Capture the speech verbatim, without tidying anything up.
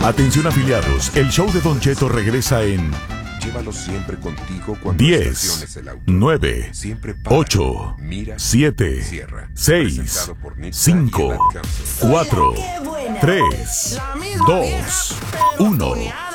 Atención afiliados, el show de Don Cheto regresa en Llévalo siempre contigo cuando diez, estaciones el auto. nueve, Siempre para, ocho, mira, siete, cierra. seis, Presentado por Nitsa y cinco, el Alcance. cuatro, Qué buena. tres, La misma dos, vieja, pero uno. tuneada.